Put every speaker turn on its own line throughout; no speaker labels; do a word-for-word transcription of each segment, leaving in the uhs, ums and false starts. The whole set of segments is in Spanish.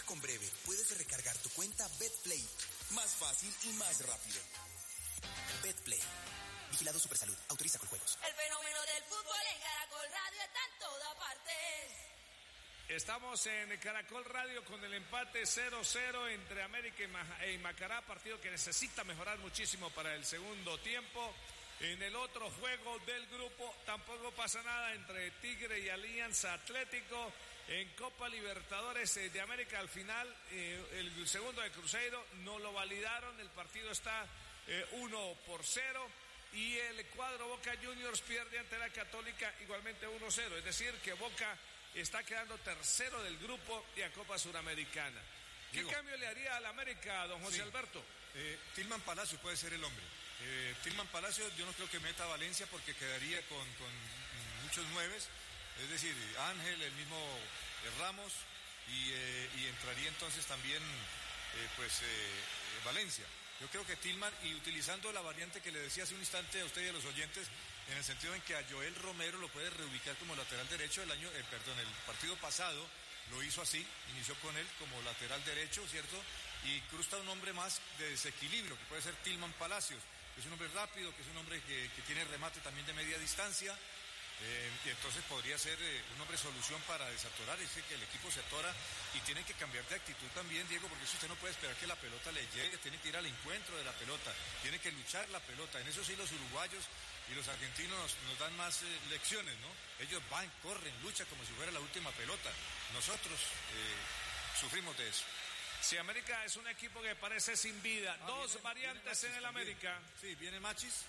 con Breve puedes recargar tu cuenta BetPlay. Más fácil y más rápido. BetPlay. Vigilado Supersalud. Autoriza con juegos.
El fenómeno del fútbol en Caracol Radio está en todas partes.
Estamos en Caracol Radio con el empate cero cero entre América y Macará, partido que necesita mejorar muchísimo para el segundo tiempo. En el otro juego del grupo tampoco pasa nada entre Tigre y Alianza Atlético. En Copa Libertadores de América al final eh, el segundo de Cruzeiro no lo validaron, el partido está eh, uno por cero. Y el cuadro Boca Juniors pierde ante la Católica igualmente uno cero, es decir que Boca está quedando tercero del grupo y a Copa Suramericana. ¿Qué Diego, cambio le haría al América, don José sí, Alberto?
Eh, Tilman Palacios puede ser el hombre. Eh, Tilman Palacios yo no creo que meta a Valencia porque quedaría con, con muchos nueves, es decir, Ángel, el mismo eh, Ramos y, eh, y entraría entonces también eh, pues eh, Valencia. Yo creo que Tilman, y utilizando la variante que le decía hace un instante a usted y a los oyentes, en el sentido en que a Joel Romero lo puede reubicar como lateral derecho, el año, eh, perdón, el partido pasado lo hizo así, inició con él como lateral derecho, ¿cierto? Y cruza un hombre más de desequilibrio, que puede ser Tilman Palacios, que es un hombre rápido, que es un hombre que, que tiene remate también de media distancia. Eh, y entonces podría ser eh, un hombre solución para desatorar, es que el equipo se atora y tiene que cambiar de actitud también, Diego, porque eso usted no puede esperar que la pelota le llegue, tiene que ir al encuentro de la pelota, tiene que luchar la pelota. En eso sí los uruguayos y los argentinos nos, nos dan más eh, lecciones, ¿no? Ellos van, corren, luchan como si fuera la última pelota. Nosotros eh, sufrimos de eso.
Si América es un equipo que parece sin vida, ah, dos viene, variantes viene Machis, en el América.
Sí, viene Machis,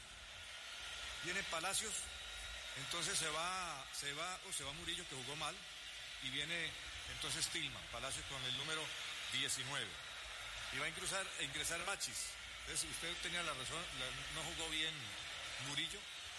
viene Palacios. Entonces se va, se va, o se va Murillo, que jugó mal, y viene entonces Tilman, Palacios con el número diecinueve. Y va a ingresar, a ingresar Machis. Entonces usted tenía la razón, la, no jugó bien Murillo.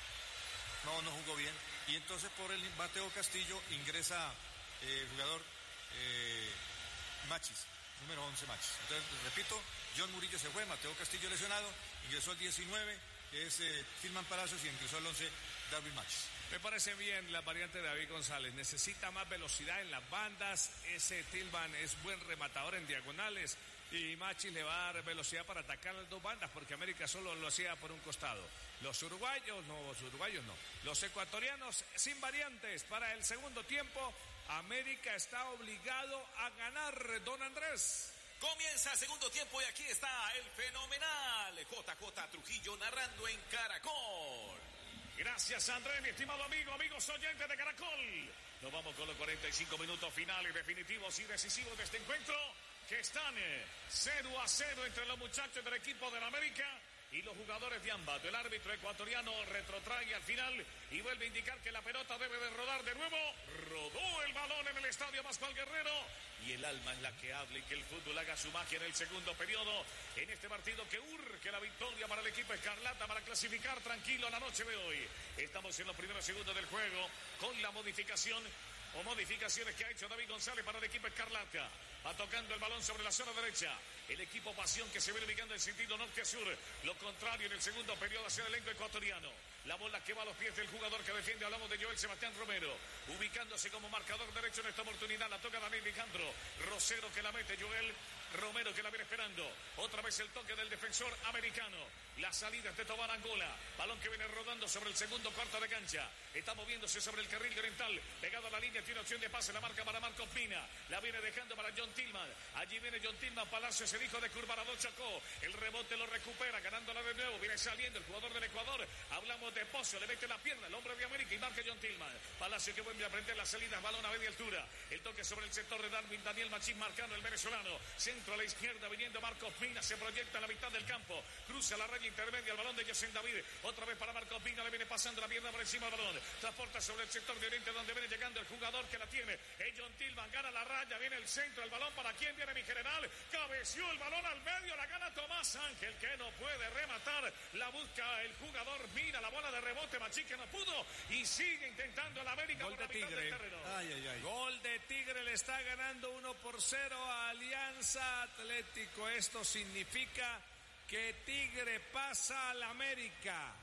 No, no jugó bien. Y entonces por el Mateo Castillo ingresa eh, el jugador eh, Machis, número once Machis. Entonces, repito, John Murillo se fue, Mateo Castillo lesionado, ingresó al diecinueve, que es eh, Tilman Palacios, y ingresó al once Darwin Machis.
Me parece bien la variante de David González. Necesita más velocidad en las bandas. Ese Tilman es buen rematador en diagonales. Y Machis le va a dar velocidad para atacar las dos bandas, porque América solo lo hacía por un costado. Los uruguayos, no, los uruguayos no. Los ecuatorianos sin variantes. Para el segundo tiempo, América está obligado a ganar, don Andrés.
Comienza el segundo tiempo y aquí está el fenomenal J J Trujillo narrando en Caracol.
Gracias, Andrés, mi estimado amigo, amigos oyentes de Caracol. Nos vamos con los cuarenta y cinco minutos finales, definitivos y decisivos de este encuentro, que están cero a cero entre los muchachos del equipo de la América y los jugadores de Ambato. El árbitro ecuatoriano retrotrae al final y vuelve a indicar que la pelota debe de rodar de nuevo. Rodó el balón en el estadio Pascual Guerrero y el alma es la que habla y que el fútbol haga su magia en el segundo periodo en este partido que urge la victoria para el equipo escarlata para clasificar tranquilo la noche de hoy. Estamos en los primeros segundos del juego con la modificación o modificaciones que ha hecho David González para el equipo escarlata. Va tocando el balón sobre la zona derecha. El equipo Pasión que se viene ubicando en sentido norte a sur. Lo contrario en el segundo periodo hacia el elenco ecuatoriano. La bola que va a los pies del jugador que defiende. Hablamos de Joel Sebastián Romero. Ubicándose como marcador derecho en esta oportunidad. La toca Daniel Alejandro. Rosero que la mete. Joel Romero que la viene esperando. Otra vez el toque del defensor americano. La salida de Tobar Angola. Balón que viene rodando sobre el segundo cuarto de cancha. Está moviéndose sobre el carril oriental. Pegado a la línea. Tiene opción de pase. La marca para Marcos Pina. La viene dejando para John Tilman. Allí viene John Tilman. Palacios, el hijo de Curvarado Chacó. El rebote lo recupera. Ganándola de nuevo. Viene saliendo el jugador del Ecuador. Hablamos de Pozo. Le mete la pierna. El hombre de América. Y marca John Tilman. Palacios que vuelve a prender las salidas. Balón a media altura. El toque sobre el sector de Darwin. Daniel Machín marcando el venezolano. Centro a la izquierda. Viniendo Marcos Pina. Se proyecta en la mitad del campo. Cruza la raya intermedia. El balón de Yesen David. Otra vez para Marcos Pina. Le viene pasando la pierna por encima del balón. Transporta sobre el sector de oriente donde viene llegando el jugador que la tiene. Es John Tilman. Gana la raya. Viene el centro. El balón para quién viene mi general. Cabeció el balón al medio. La gana Tomás Ángel que no puede rematar. La busca el jugador. Mira la bola de rebote. Machín que no pudo. Y sigue intentando la América. Gol de Tigre.
Ay, ay, ay.
Gol de Tigre. Le está ganando uno por cero a Alianza Atlético. Esto significa que Tigre pasa al América.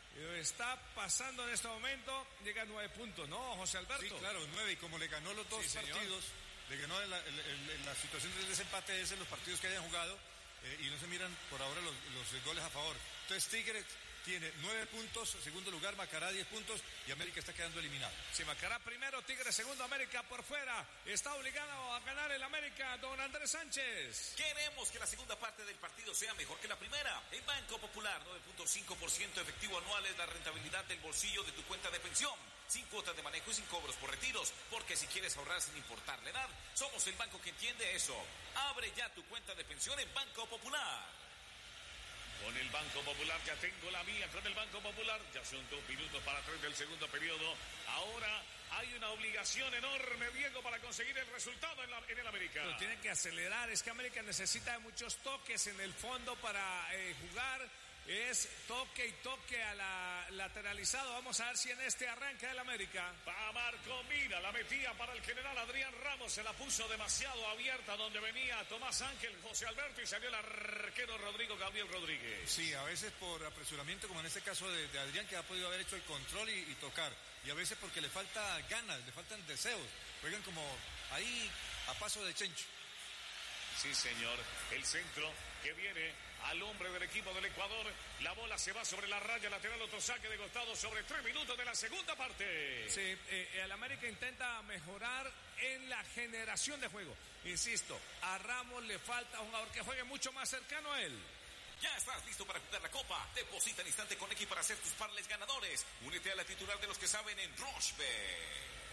Está pasando en este momento, llega a nueve puntos, ¿no, José Alberto?
Sí, claro, nueve, y como le ganó los dos
sí,
partidos, de que no la, la, la situación del desempate es en los partidos que hayan jugado eh, y no se miran por ahora los, los goles a favor. Entonces Tigre tiene nueve puntos, segundo lugar, Macará diez puntos y América está quedando eliminado.
Si Macará primero, Tigre segundo, América por fuera. Está obligado a ganar el América, don Andrés Sánchez.
Queremos que la segunda parte del partido sea mejor que la primera. En Banco Popular, nueve punto cinco por ciento efectivo anual es la rentabilidad del bolsillo de tu cuenta de pensión. Sin cuotas de manejo y sin cobros por retiros. Porque si quieres ahorrar sin importar la edad, somos el banco que entiende eso. Abre ya tu cuenta de pensión en Banco Popular.
Con el Banco Popular ya tengo la mía, con el Banco Popular ya son dos minutos para tres del segundo periodo. Ahora hay una obligación enorme, Diego, para conseguir el resultado en, la, en el América.
Pero tiene que acelerar, es que América necesita de muchos toques en el fondo para eh, jugar. Es toque y toque a la lateralizado. Vamos a ver si en este arranca el América.
Para Marco Mina, la metía para el general Adrián Ramos, se la puso demasiado abierta donde venía Tomás Ángel, José Alberto y salió el arquero Rodrigo Gabriel Rodríguez.
Sí, a veces por apresuramiento, como en este caso de, de Adrián, que ha podido haber hecho el control y, y tocar. Y a veces porque le falta ganas, le faltan deseos. Juegan como ahí a paso de chencho.
Sí, señor. El centro que viene al hombre del equipo del Ecuador. La bola se va sobre la raya lateral, otro saque de costado sobre tres minutos de la segunda parte.
Sí, eh, el América intenta mejorar en la generación de juego. Insisto, a Ramos le falta un jugador que juegue mucho más cercano a él.
Ya estás listo para jugar la Copa. Deposita al instante con X para hacer tus parlays ganadores. Únete a la titular de los que saben en Rushbet.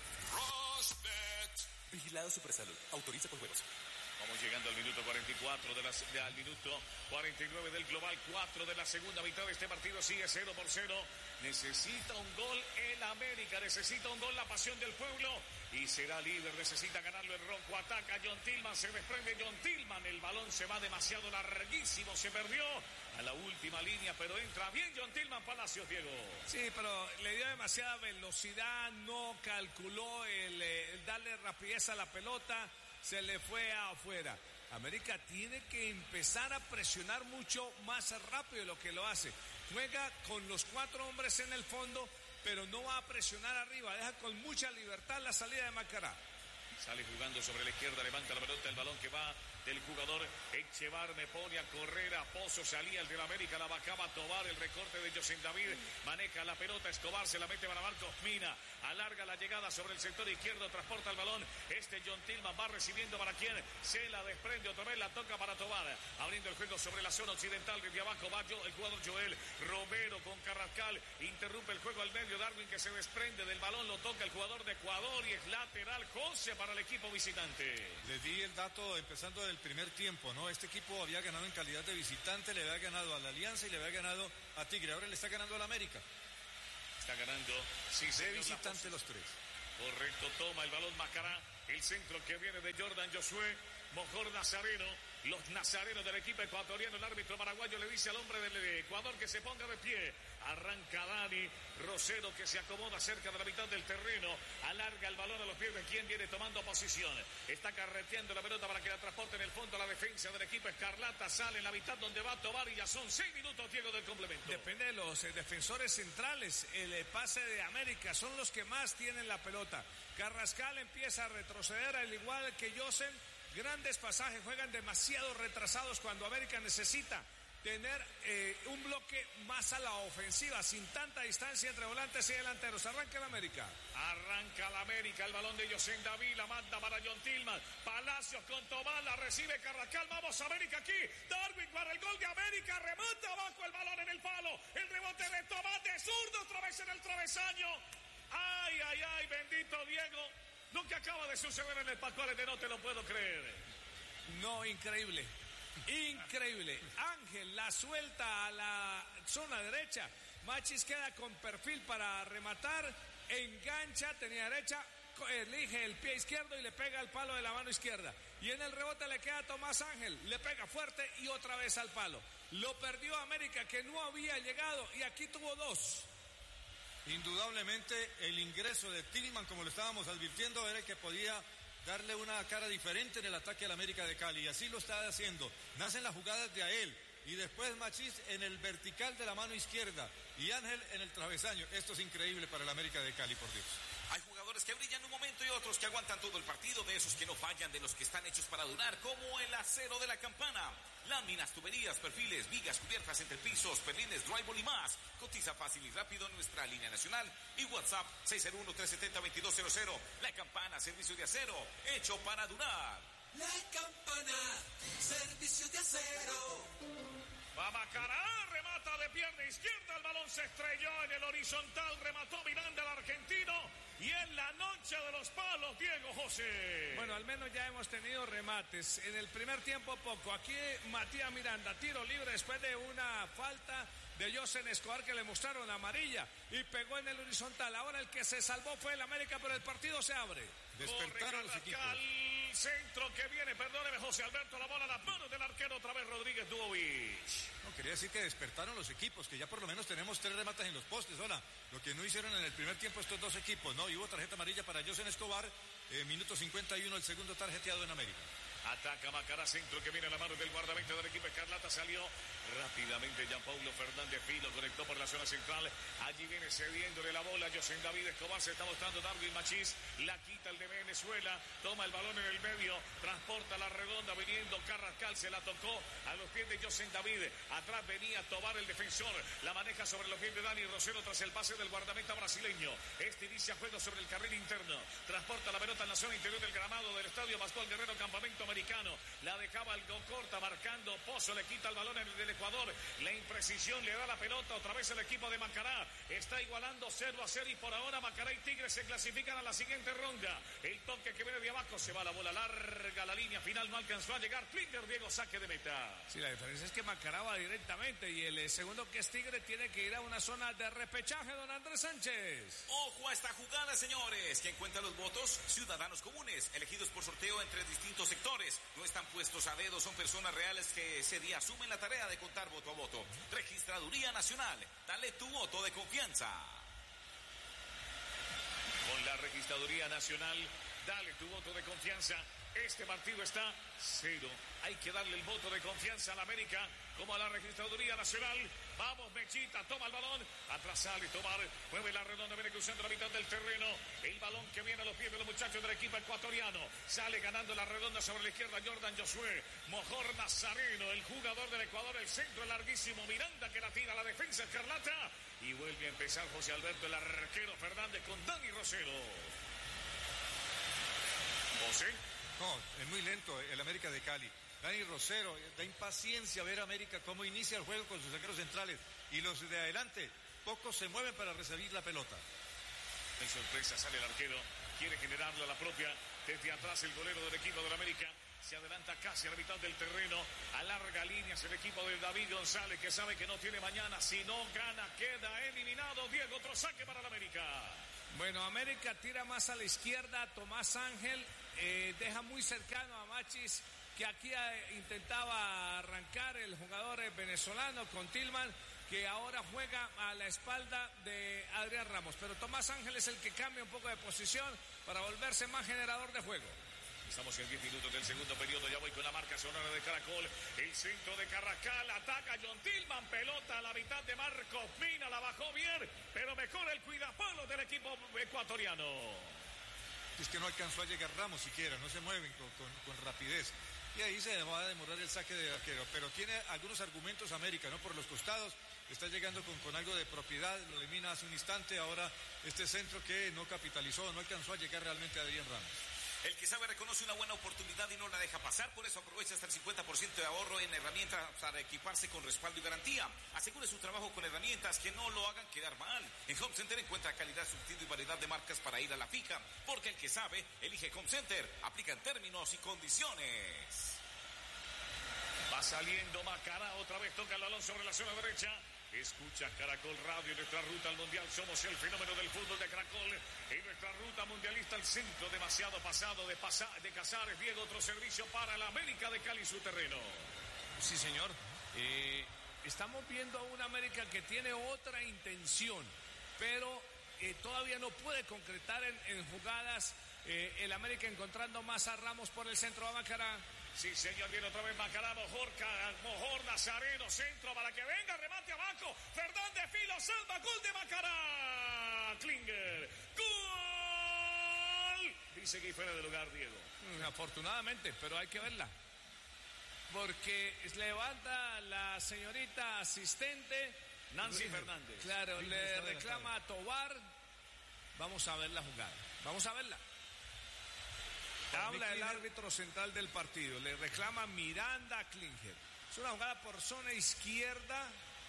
Rushbet.
Vigilado Supersalud. Autoriza con juegos.
Vamos llegando al minuto cuarenta y cuatro, de la, de, al minuto cuarenta y nueve del global, cuatro de la segunda mitad de este partido, sigue cero por cero. Necesita un gol el América, necesita un gol la pasión del pueblo y será líder, necesita ganarlo el Ronco. Ataca John Tillman, se desprende John Tillman, el balón se va demasiado larguísimo, se perdió a la última línea, pero entra bien John Tillman. Palacios, Diego.
Sí, pero le dio demasiada velocidad, no calculó el, el darle rapidez a la pelota. Se le fue afuera. América tiene que empezar a presionar mucho más rápido de lo que lo hace. Juega con los cuatro hombres en el fondo, pero no va a presionar arriba. Deja con mucha libertad la salida de Macará.
Sale jugando sobre la izquierda, levanta la pelota, el balón que va del jugador Echevar, me pone a correr a Pozo, salía el del América, la bajaba Tobar, el recorte de José David, maneja la pelota, Escobar se la mete para Marcos Mina, alarga la llegada sobre el sector izquierdo, transporta el balón, este John Tillman va recibiendo para quien, se la desprende otra vez, la toca para Tobar, abriendo el juego sobre la zona occidental, desde abajo va el jugador Joel Romero con Carrascal, interrumpe el juego al medio, Darwin que se desprende del balón, lo toca el jugador de Ecuador y es lateral, José para el equipo visitante.
Les di el dato empezando del primer tiempo, ¿no? Este equipo había ganado en calidad de visitante, le había ganado a la Alianza y le había ganado a Tigre, ahora le está ganando al América.
Está ganando, sí,
de visitante los tres.
Correcto, toma el balón Macará, el centro que viene de Jordan Josué, Mojor Nazareno, los nazarenos del equipo ecuatoriano, el árbitro paraguayo le dice al hombre del Ecuador que se ponga de pie, arranca Dani Rosero que se acomoda cerca de la mitad del terreno, alarga el balón a los pies de quien viene tomando posición, está carreteando la pelota para que la transporte en el fondo a la defensa del equipo Escarlata, sale en la mitad donde va a tomar y ya son seis minutos, Diego, del complemento.
Depende de los eh, defensores centrales, el eh, pase de América, son los que más tienen la pelota. Carrascal empieza a retroceder al igual que Josen. Grandes pasajes, juegan demasiado retrasados cuando América necesita tener eh, un bloque más a la ofensiva, sin tanta distancia entre volantes y delanteros. Arranca el América.
Arranca el América, el balón de José David, la manda para John Tillman. Palacios con Tomás, la recibe Carrascal. Vamos América aquí. Darwin para el gol de América, remata abajo el balón en el palo. El rebote de Tomás de zurdo, otra vez en el travesaño. Ay, ay, ay, bendito Diego. Lo que acaba de suceder en el Pascual, no te lo puedo creer.
No, increíble. Increíble. Ángel la suelta a la zona derecha. Machis queda con perfil para rematar. Engancha, tenía derecha. Elige el pie izquierdo y le pega al palo de la mano izquierda. Y en el rebote le queda a Tomás Ángel. Le pega fuerte y otra vez al palo. Lo perdió América, que no había llegado. Y aquí tuvo dos.
Indudablemente el ingreso de Tillman, como lo estábamos advirtiendo, era el que podía darle una cara diferente en el ataque al América de Cali, y así lo está haciendo. Nacen las jugadas de a él y después Machís en el vertical de la mano izquierda y Ángel en el travesaño. Esto es increíble para el América de Cali, por Dios.
Hay jugadores jugadores que brillan un momento y otros que aguantan todo el partido, de esos que no fallan, de los que están hechos para durar, como el acero de la Campana. Láminas, tuberías, perfiles, vigas, cubiertas entre pisos, perlines, drywall y más. Cotiza fácil y rápido en nuestra línea nacional y WhatsApp seis cero uno, tres siete cero, dos dos cero cero. La Campana, servicio de acero, hecho para durar.
La Campana, servicio de acero.
Va Macará, remata de pierna izquierda, el balón se estrelló en el horizontal, remató Miranda, el argentino, y en la noche de los palos, Diego José.
Bueno, al menos ya hemos tenido remates. En el primer tiempo poco. Aquí Matías Miranda, tiro libre después de una falta de Josen Escobar que le mostraron amarilla y pegó en el horizontal. Ahora el que se salvó fue el América, pero el partido se abre.
Despertaron los equipos.
Centro que viene, perdóneme José Alberto, la bola a las manos del arquero otra vez Rodríguez Dubovich.
No, quería decir que despertaron los equipos, que ya por lo menos tenemos tres remates en los postes. Hola, lo que no hicieron en el primer tiempo estos dos equipos, ¿no? Y hubo tarjeta amarilla para Josen Escobar, eh, minuto cincuenta y uno, el segundo tarjeteado en América.
Ataca Macará, centro que viene a la mano del guardameta del equipo Escarlata, salió rápidamente Jean Paulo Fernández Filo, conectó por la zona central, allí viene cediéndole la bola Josen David Escobar, se está mostrando Darwin Machís, la quita el de Venezuela, toma el balón en el medio, transporta la redonda, viniendo Carrascal, se la tocó a los pies de Josen David, atrás venía Tobar el defensor, la maneja sobre los pies de Dani Rosero tras el pase del guardameta brasileño, este inicia juego sobre el carril interno, transporta la pelota en la zona interior del gramado del estadio Pascual Guerrero, campamento americano, la dejaba algo corta, marcando Pozo, le quita el balón en el del Ecuador, la imprecisión le da la pelota, otra vez el equipo de Macará, está igualando cero a cero y por ahora Macará y Tigres se clasifican a la siguiente ronda, el toque que viene de abajo, se va la bola larga, la línea final no alcanzó a llegar, Klinger, Diego, saque de meta.
Sí, la diferencia es que Macará va directamente y el segundo, que es Tigre, tiene que ir a una zona de repechaje, don Andrés Sánchez.
Ojo a esta jugada, señores. ¿Quién cuenta los votos? Ciudadanos comunes, elegidos por sorteo entre distintos sectores. No están puestos a dedo, son personas reales que ese día asumen la tarea de contar voto a voto. Registraduría Nacional, dale tu voto de confianza.
Con la Registraduría Nacional, dale tu voto de confianza. Este partido está cero. Hay que darle el voto de confianza a la América como a la Registraduría Nacional. Vamos, Mechita, toma el balón. Atrás sale Tomar, mueve la redonda, viene cruzando la mitad del terreno. El balón que viene a los pies de los muchachos del equipo ecuatoriano. Sale ganando la redonda sobre la izquierda Jordan Josué. Mojor Nazareno, el jugador del Ecuador, el centro larguísimo. Miranda que la tira a la defensa Escarlata. Y vuelve a empezar José Alberto, el arquero Fernández con Dani Rosero. José.
No, es muy lento el América de Cali. Dani Rosero, da impaciencia ver a América cómo inicia el juego con sus arqueros centrales. Y los de adelante, pocos se mueven para recibir la pelota.
En sorpresa sale el arquero, quiere generarlo a la propia. Desde atrás el golero del equipo del América. Se adelanta casi a la mitad del terreno. Alarga líneas el equipo de David González, que sabe que no tiene mañana. Si no gana, queda eliminado. Diego, otro saque para el América.
Bueno, América tira más a la izquierda. Tomás Ángel eh, deja muy cercano a Machís, que aquí eh, intentaba arrancar el jugador eh, venezolano con Tillman, que ahora juega a la espalda de Adrián Ramos. Pero Tomás Ángel es el que cambia un poco de posición para volverse más generador de juego.
Estamos en diez minutos del segundo periodo, ya voy con la marca sonora de Caracol, el centro de Carrascal, ataca John Tillman, pelota a la mitad de Marcos Mina, la bajó bien, pero mejor el cuidapalo del equipo ecuatoriano.
Es que no alcanzó a llegar Ramos siquiera, no se mueven con, con, con rapidez. Y ahí se va a demorar el saque de arquero, pero tiene algunos argumentos América, ¿no? Por los costados, está llegando con, con algo de propiedad, lo elimina hace un instante, ahora este centro que no capitalizó, no alcanzó a llegar realmente a Adrián Ramos.
El que sabe reconoce una buena oportunidad y no la deja pasar, por eso aprovecha hasta el cincuenta por ciento de ahorro en herramientas para equiparse con respaldo y garantía. Asegure su trabajo con herramientas que no lo hagan quedar mal. En Home Center encuentra calidad, surtido y variedad de marcas para ir a la fija, porque el que sabe, elige Home Center. Aplica en términos y condiciones.
Va saliendo Macará, otra vez toca el balón sobre la zona derecha. Escucha Caracol Radio, en nuestra ruta al Mundial somos el fenómeno del fútbol de Caracol. En nuestra ruta mundialista al centro, demasiado pasado de, pasa, de Casares. Diego, otro servicio para la América de Cali, su terreno.
Sí, señor. Eh, estamos viendo una América que tiene otra intención, pero eh, todavía no puede concretar en, en jugadas. Eh, el América encontrando más a Ramos por el centro a Macará.
Sí, señor, viene otra vez Macará, Mojor, Mojor Nazareno, centro para que venga, remate abajo, Fernández Filo, salva, gol de Macará, Klinger, gol seguí fuera de lugar, Diego.
Mm, Afortunadamente, pero hay que verla. Porque levanta la señorita asistente
Nancy
Rígido.
Fernández.
Claro,
Rígido
le
está
reclama a Tobar. Vamos a ver la jugada. Vamos a verla. Habla el
Klinger.
árbitro central del partido. Le reclama Miranda a Klinger. Es una jugada por zona izquierda.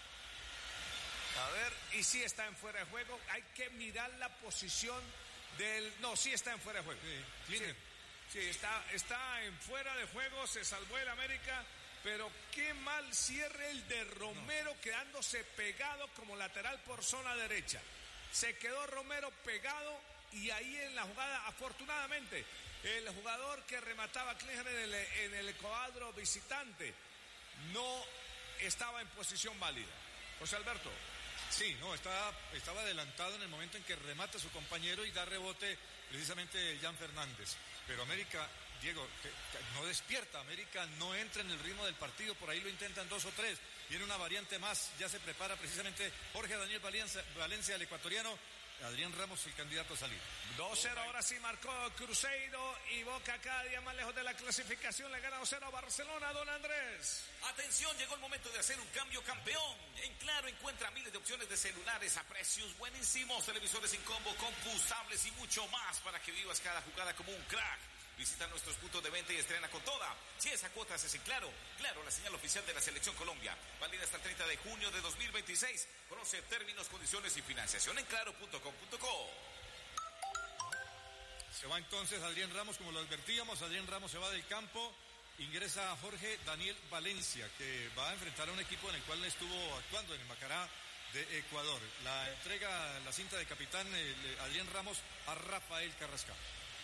A ver, y sí está en fuera de juego. Hay que mirar la posición del... No, sí está en fuera de juego.
Sí, Klinger.
Sí, sí, está, está en fuera de juego. Se salvó el América. Pero qué mal cierre el de Romero, no. Quedándose pegado como lateral por zona derecha. Se quedó Romero pegado y ahí en la jugada, afortunadamente, el jugador que remataba a Klinger en el, en el cuadro visitante no estaba en posición válida. José Alberto.
Sí, no, estaba, estaba adelantado en el momento en que remata a su compañero y da rebote precisamente Jan Fernández. Pero América, Diego, que, que no despierta, América no entra en el ritmo del partido, por ahí lo intentan dos o tres. Viene una variante más, ya se prepara precisamente Jorge Daniel Valencia, Valencia el ecuatoriano. Adrián Ramos, el candidato a salir.
dos cero, ahora sí marcó Cruzeiro y Boca cada día más lejos de la clasificación. Le gana dos cero a Barcelona, don Andrés.
Atención, llegó el momento de hacer un cambio campeón. En Claro encuentra miles de opciones de celulares a precios buenísimos, televisores sin combo, compus, tablets y mucho más para que vivas cada jugada como un crack. Visita nuestros puntos de venta y estrena con toda. Si esa cuota haces en Claro, Claro, la señal oficial de la Selección Colombia. Válida hasta el treinta de junio de dos mil veintiséis. Conoce términos, condiciones y financiación en claro punto com punto co.
Se va entonces Adrián Ramos, como lo advertíamos. Adrián Ramos se va del campo. Ingresa Jorge Daniel Valencia, que va a enfrentar a un equipo en el cual estuvo actuando en el Macará de Ecuador. La entrega la cinta de capitán el, Adrián Ramos a Rafael Carrascal.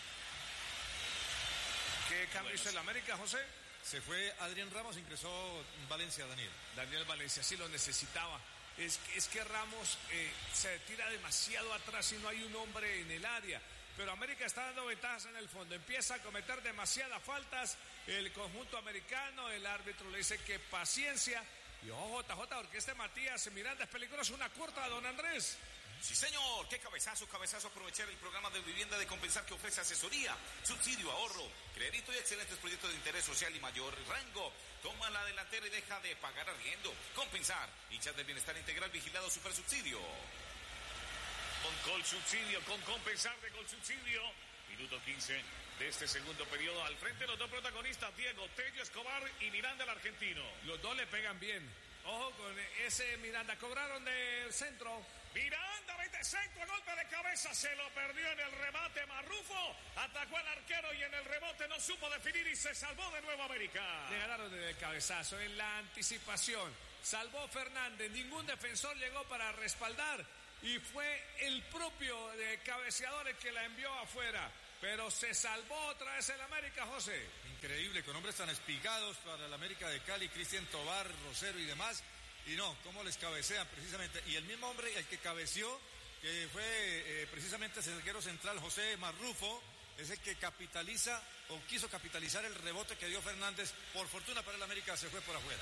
¿Qué cambio hizo el América, José?
Se fue Adrián Ramos, ingresó Valencia, Daniel.
Daniel Valencia, sí lo necesitaba. Es, es que Ramos eh, se tira demasiado atrás y no hay un hombre en el área. Pero América está dando ventajas en el fondo. Empieza a cometer demasiadas faltas. El conjunto americano, el árbitro le dice que paciencia. Y ojo, J J, porque este Matías Miranda es peligroso. Una corta, don Andrés.
Sí, señor. Qué cabezazo, cabezazo. Aprovechar el programa de vivienda de Compensar que ofrece asesoría, subsidio, ahorro, crédito y excelentes proyectos de interés social y mayor rango. Toma la delantera y deja de pagar arriendo. Compensar, hinchas del bienestar integral vigilado super subsidio.
Con Colsubsidio, con Compensar de Colsubsidio. Minuto quince de este segundo periodo. Al frente los dos protagonistas, Diego Tello Escobar y Miranda el argentino.
Los dos le pegan bien. Ojo con ese Miranda. Cobraron del centro.
Miranda mete centro, golpe de cabeza, se lo perdió en el remate Marrufo, atacó al arquero y en el rebote no supo definir y se salvó de nuevo América.
Le ganaron desde el cabezazo, en la anticipación, salvó Fernández, ningún defensor llegó para respaldar y fue el propio de cabeceador el que la envió afuera, pero se salvó otra vez el América, José.
Increíble, con hombres tan espigados para el América de Cali, Cristian Tobar, Rosero y demás. Y no, cómo les cabecean precisamente. Y el mismo hombre, el que cabeceó, que fue eh, precisamente el arquero central José Marrufo, es el que capitaliza o quiso capitalizar el rebote que dio Fernández. Por fortuna para el América se fue por afuera.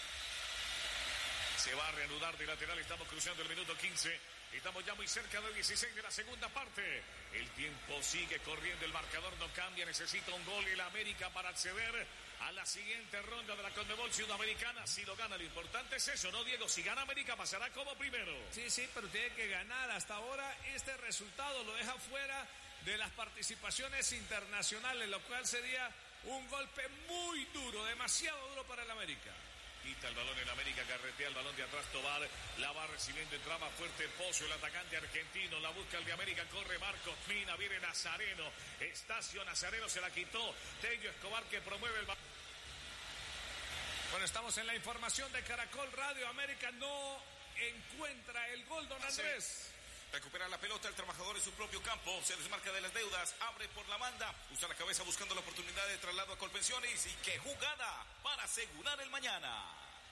Se va a reanudar de lateral, estamos cruzando el minuto quince. Estamos ya muy cerca del dieciséis de la segunda parte. El tiempo sigue corriendo, el marcador no cambia, necesita un gol el América para acceder a la siguiente ronda de la Conmebol Sudamericana. Si lo gana, lo importante es eso, ¿no, Diego? Si gana América pasará como primero.
Sí, sí, pero tiene que ganar. Hasta ahora este resultado lo deja fuera de las participaciones internacionales, lo cual sería un golpe muy duro, demasiado duro para el América.
Quita el balón en América, carretea el balón de atrás, Tobar, la va recibiendo, entraba fuerte Pozo, el atacante argentino, la busca el de América, corre Marcos Mina, viene Nazareno, Estacio Nazareno se la quitó, Tello Escobar que promueve el balón.
Bueno, estamos en la información de Caracol Radio. América no encuentra el gol, don Andrés.
Recupera la pelota el trabajador en su propio campo, se desmarca de las deudas, abre por la banda, usa la cabeza buscando la oportunidad de traslado a Colpensiones y qué jugada para asegurar el mañana.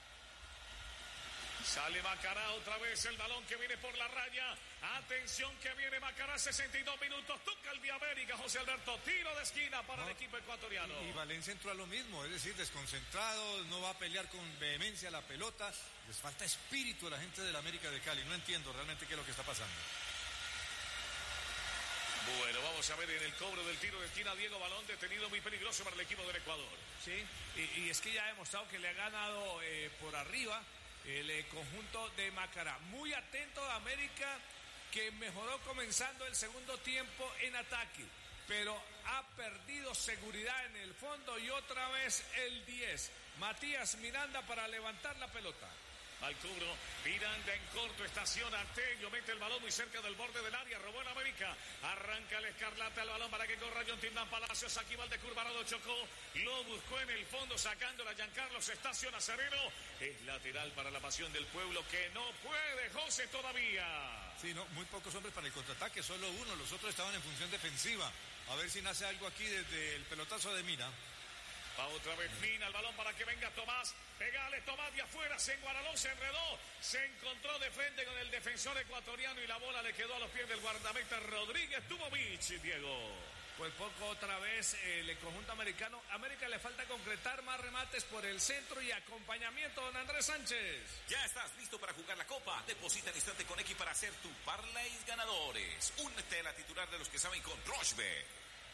Sale Macará otra vez, el balón que viene por la raya. Atención que viene Macará, sesenta y dos minutos. Toca el de América, José Alberto. Tiro de esquina para no, el equipo ecuatoriano.
Y, y Valencia entró a lo mismo, es decir, desconcentrado, no va a pelear con vehemencia la pelota. Les falta espíritu a la gente de la América de Cali. No entiendo realmente qué es lo que está pasando.
Bueno, vamos a ver en el cobro del tiro de esquina Diego, balón detenido muy peligroso para el equipo del Ecuador.
Sí, y, y es que ya ha demostrado que le ha ganado eh, por arriba el eh, conjunto de Macará. Muy atento a América, que mejoró comenzando el segundo tiempo en ataque, pero ha perdido seguridad en el fondo y otra vez el diez, Matías Miranda, para levantar la pelota.
Al cubro, Miranda en corto, estaciona Tello, mete el balón muy cerca del borde del área, robó el América, arranca el Escarlata el balón para que corra John Tindán Palacios, aquí va el de Curvarado, chocó, lo buscó en el fondo, sacándola Giancarlos, estaciona Sereno, es lateral para la Pasión del Pueblo, que no puede José todavía.
Sí, no, muy pocos hombres para el contraataque, solo uno, los otros estaban en función defensiva, a ver si nace algo aquí desde el pelotazo de Mina.
Va otra vez Mina, el balón para que venga Tomás, pegale Tomás de afuera, se enguaraló, se enredó, se encontró de frente con el defensor ecuatoriano y la bola le quedó a los pies del guardameta Rodríguez Tubovic, Diego.
Pues poco otra vez el conjunto americano. América le falta concretar más remates por el centro y acompañamiento, don Andrés Sánchez.
Ya estás listo para jugar la Copa. Deposita en instante con X para hacer tu parlays ganadores. Únete a la titular de los que saben con Rochebet.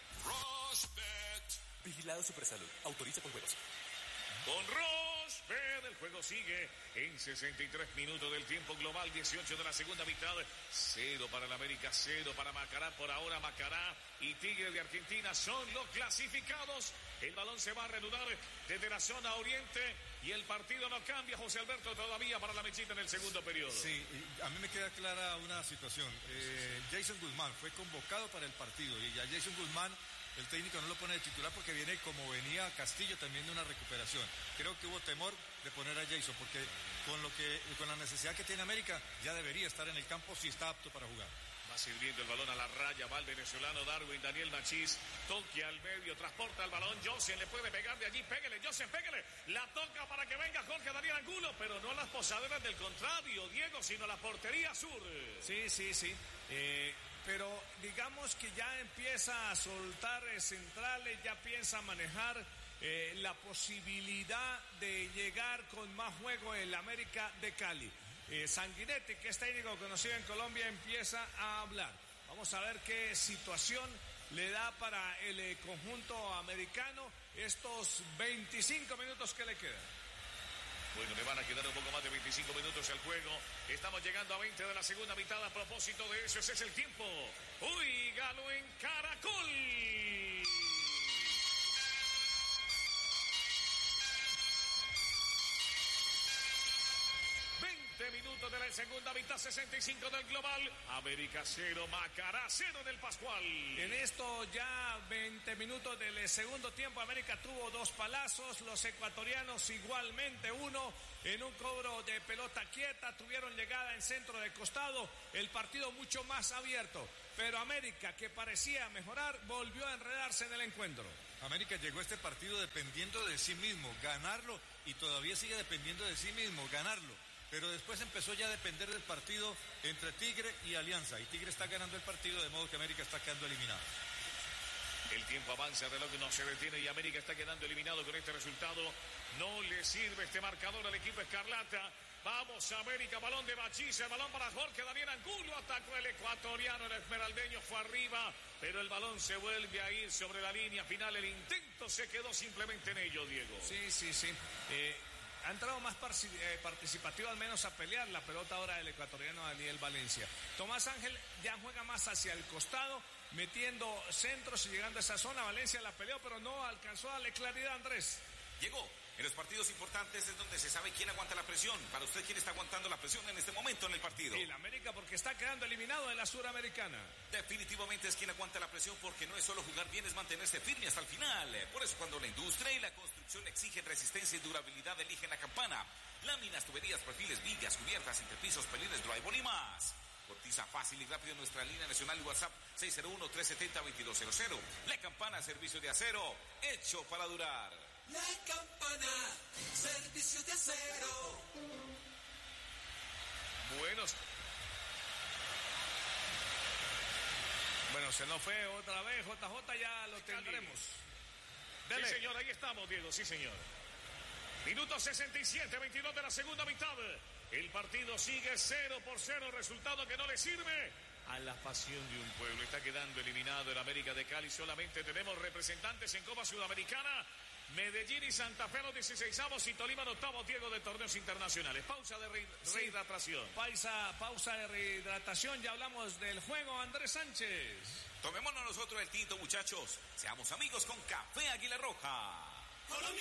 Rochebet.
Vigilado Supersalud. Autoriza con juegos.
Con Rochebet, el juego sigue en sesenta y tres minutos del tiempo global, dieciocho de la segunda mitad, cero para el América, cero para Macará. Por ahora Macará y Tigre de Argentina son los clasificados. El balón se va a reanudar desde la zona oriente y el partido no cambia, José Alberto, todavía para la mechita en el segundo periodo.
Sí, a mí me queda clara una situación. Eh, Jason Guzmán fue convocado para el partido y ya Jason Guzmán, el técnico no lo pone de titular porque viene como venía Castillo también de una recuperación. Creo que hubo temor de poner a Jason porque con lo que con la necesidad que tiene América ya debería estar en el campo si está apto para jugar.
Va sirviendo el balón a la raya, va el venezolano Darwin, Daniel Machís, toque al medio, transporta el balón, Joseph le puede pegar de allí, pégale, Joseph, pégale, la toca para que venga Jorge Daniel Angulo, pero no a las posaderas del contrario, Diego, sino a la portería sur.
Sí, sí, sí, eh, pero digamos que ya empieza a soltar eh, centrales, ya piensa a manejar eh, la posibilidad de llegar con más juego en la América de Cali. Eh, Sanguinetti, que es técnico conocido en Colombia, empieza a hablar. Vamos a ver qué situación le da para el eh, conjunto americano estos veinticinco minutos que le quedan.
Bueno, le van a quedar un poco más de veinticinco minutos al juego. Estamos llegando a veinte de la segunda mitad. A propósito de eso, ese es el tiempo. Uy, Galo en Caracol. veinte minutos de la segunda mitad, sesenta y cinco del global. América cero, Macará cero del Pascual.
En esto ya veinte minutos del segundo tiempo, América tuvo dos palazos, los ecuatorianos igualmente uno en un cobro de pelota quieta, tuvieron llegada en centro de costado, el partido mucho más abierto, pero América, que parecía mejorar, volvió a enredarse en el encuentro.
América llegó a este partido dependiendo de sí mismo, ganarlo, y todavía sigue dependiendo de sí mismo, ganarlo. Pero después empezó ya a depender del partido entre Tigre y Alianza. Y Tigre está ganando el partido, de modo que América está quedando eliminado.
El tiempo avanza, el reloj no se detiene y América está quedando eliminado con este resultado. No le sirve este marcador al equipo Escarlata. Vamos América, balón de Machís, el balón para Jorge Daniel Angulo, atacó el ecuatoriano, el esmeraldeño fue arriba, pero el balón se vuelve a ir sobre la línea final. El intento se quedó simplemente en ello, Diego.
Sí, sí, sí. Eh... Ha entrado más participativo, al menos a pelear la pelota ahora del ecuatoriano Daniel Valencia. Tomás Ángel ya juega más hacia el costado, metiendo centros y llegando a esa zona. Valencia la peleó, pero no alcanzó a darle claridad, Andrés.
Llegó. En los partidos importantes es donde se sabe quién aguanta la presión. Para usted, ¿quién está aguantando la presión en este momento en el partido?
El América, porque está quedando eliminado de la Suramericana.
Definitivamente es quien aguanta la presión, porque no es solo jugar bien, es mantenerse firme hasta el final. Por eso cuando la industria y la construcción exigen resistencia y durabilidad, eligen la Campana. Láminas, tuberías, perfiles, vigas, cubiertas, entrepisos, pelines, drywall y más. Cotiza fácil y rápido en nuestra línea nacional WhatsApp seis cero uno, tres siete cero, dos dos cero cero. La Campana, servicio de acero, hecho para durar.
La Campana, servicio de acero.
Buenos.
Bueno, se nos fue otra vez, J J, ya lo tendremos.
Dele. Sí, señor, ahí estamos, Diego, sí, señor. Minuto sesenta y siete, veintidós de la segunda mitad. El partido sigue cero por cero, resultado que no le sirve a la pasión de un pueblo. Está quedando eliminado el América de Cali. Solamente tenemos representantes en Copa Sudamericana. Medellín y Santa Fe los dieciseisavos y Tolima los octavos, Diego, de torneos internacionales. Pausa de re sí. rehidratación.
Pausa, pausa de rehidratación. Ya hablamos del juego, Andrés Sánchez.
Tomémonos nosotros el tinto, muchachos. Seamos amigos con Café Águila Roja. Colombia.